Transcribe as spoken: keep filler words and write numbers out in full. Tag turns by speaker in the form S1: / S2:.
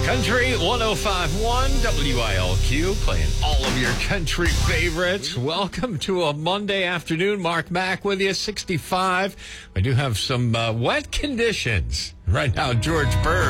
S1: Country one oh five point one W I L Q, playing all of your country favorites. Welcome to a Monday afternoon. Mark Mack with you, sixty-five. We do have some uh, wet conditions right now. George Bird.